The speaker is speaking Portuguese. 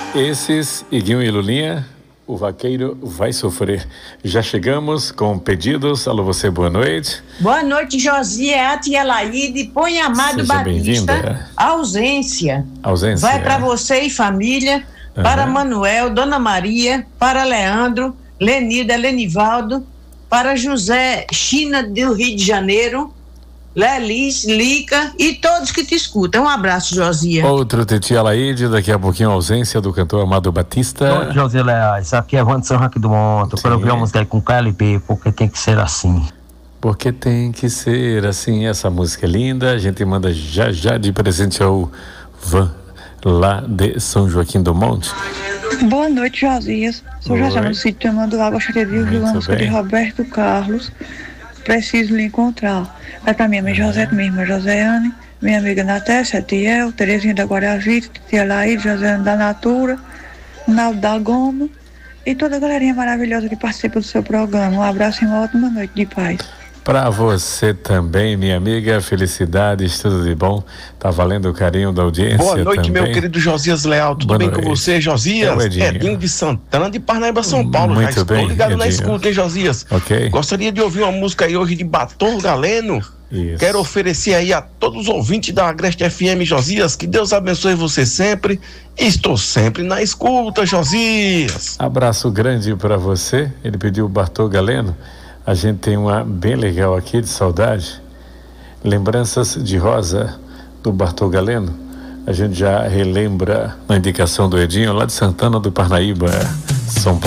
Esses, Iguinho e Lulinha, o vaqueiro vai sofrer. Já chegamos com pedidos. Alô, você, boa noite. Boa noite, Josias e Elaide. Põe Amado Seja Batista. bem-vinda. Ausência. Ausência. Vai para você e família, para Manuel, Dona Maria, para Leandro, Lenida, Lenivaldo, para José China do Rio de Janeiro, Lelis, Lica e todos que te escutam. Um abraço, Josias. Outro Titia Laide, daqui a pouquinho a ausência do cantor Amado Batista. Oi, José Leais, aqui é Wanderson aqui do Monte. Eu quero ouvir uma música aí com KLB, porque tem que ser assim. Porque tem que ser assim, essa música é linda. A gente manda já já de presente ao Van, lá de São Joaquim do Monte. Boa noite, Josias. Sou José do sítio Tamanduá, gostaria de ouvir uma música de Roberto Carlos. Preciso lhe encontrar. É pra minha mãe José, minha irmã Joséane, minha amiga Natécia, Tiel, Terezinha da Guaravita, Tia Laíde, Joséane da Natura, Naldo da Goma e toda a galerinha maravilhosa que participa do seu programa. Um abraço e uma ótima noite de paz. Pra você também, minha amiga, felicidades, tudo de bom. Tá valendo o carinho da audiência. Boa noite, também. meu querido Josias Leal. Tudo Boa bem noite. com você, Josias? Edinho De Santana, de Parnaíba, São Paulo. Muito Já estou bem, ligado na Edinho. escuta, hein, Josias? Ok. Gostaria de ouvir uma música aí hoje de Batom Galeno. Isso. Quero oferecer aí a todos os ouvintes da Agreste FM, Josias, que Deus abençoe você sempre. Estou sempre na escuta, Josias. Abraço grande pra você. Ele pediu o Bartô Galeno. A gente tem uma bem legal aqui de saudade. Lembranças de Rosa, do Bartô Galeno. A gente já relembra na indicação do Edinho, lá de Santana do Parnaíba, São Paulo.